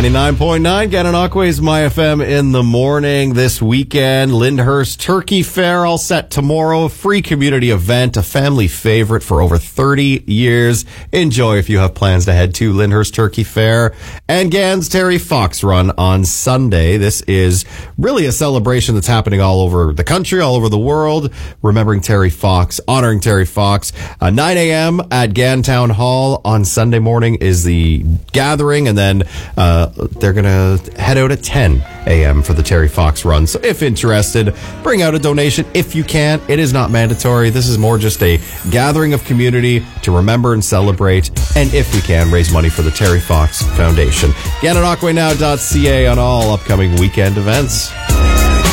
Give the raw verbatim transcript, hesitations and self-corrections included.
ninety-nine point nine, Gananoque's My F M in the morning. This weekend, Lyndhurst Turkey Fair all set tomorrow. Free community event, a family favorite for over thirty years. Enjoy if you have plans to head to Lyndhurst Turkey Fair. And Gan's Terry Fox Run on Sunday. This is really a celebration that's happening all over the country, all over the world, remembering Terry Fox, honoring Terry Fox. Uh, nine a.m. at Gan Town Hall on Sunday morning is the gathering, and then uh, they're going to head out at ten a.m. for the Terry Fox Run. So if interested, bring out a donation if you can. It is not mandatory. This is more just a gathering of community to remember and celebrate, and if we can, raise money for the Terry Fox Foundation. Gananoque now dot c a on all upcoming weekend events.